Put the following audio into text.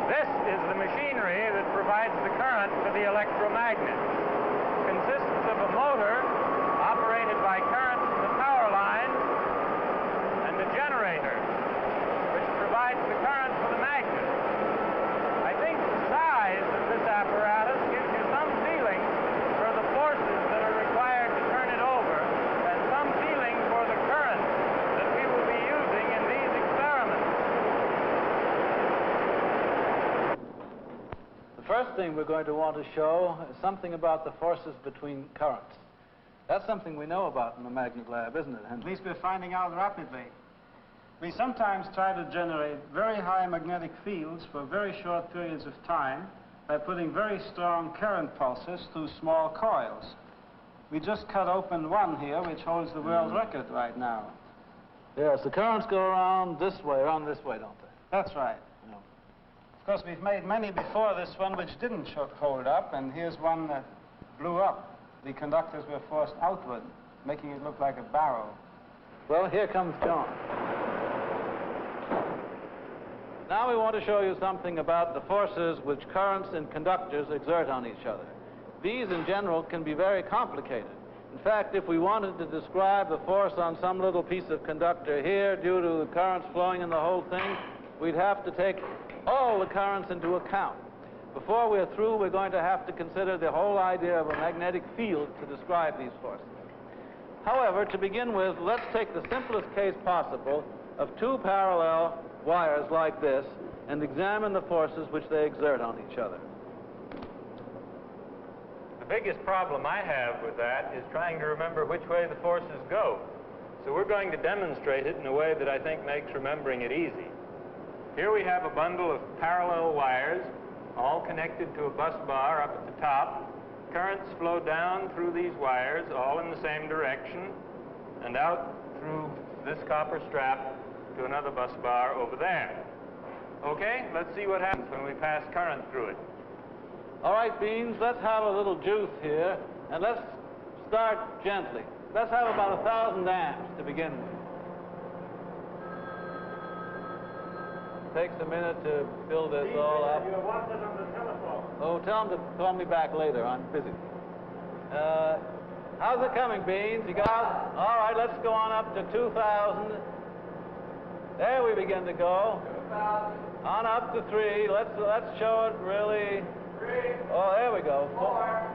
This is the machinery that provides the current to the electromagnet. It consists of a motor operated by current from the power lines and a generator, which provides the current for the magnet. I think the size of this apparatus gives you some feeling for the forces that are required to turn it over, and some feeling for the current that we will be using in these experiments. The first thing we're going to want to show is something about the forces between currents. That's something we know about in the magnet lab, isn't it, Henry? At least we're finding out rapidly. We sometimes try to generate very high magnetic fields for very short periods of time by putting very strong current pulses through small coils. We just cut open one here, which holds the world record right now. Yes, the currents go around this way, don't they? That's right. Yeah. Of course, we've made many before this one which didn't hold up, and here's one that blew up. The conductors were forced outward, making it look like a barrel. Well, here comes John. Now we want to show you something about the forces which currents and conductors exert on each other. These, in general, can be very complicated. In fact, if we wanted to describe the force on some little piece of conductor here due to the currents flowing in the whole thing, we'd have to take all the currents into account. Before we're through, we're going to have to consider the whole idea of a magnetic field to describe these forces. However, to begin with, let's take the simplest case possible of two parallel wires like this and examine the forces which they exert on each other. The biggest problem I have with that is trying to remember which way the forces go. So we're going to demonstrate it in a way that I think makes remembering it easy. Here we have a bundle of parallel wires, all connected to a bus bar up at the top. Currents flow down through these wires, all in the same direction, and out through this copper strap to another bus bar over there. Okay, let's see what happens when we pass current through it. All right, Beans, let's have a little juice here, and let's start gently. Let's have about 1,000 amps to begin with. Takes a minute to build this all up. You're wanted on the telephone. Oh, tell them to call me back later. I'm busy. How's it coming, Beans? You got it? All right, let's go on up to 2,000. There we begin to go. 2,000. On up to 3. Let's show it really. 3. Oh, there we go. 4.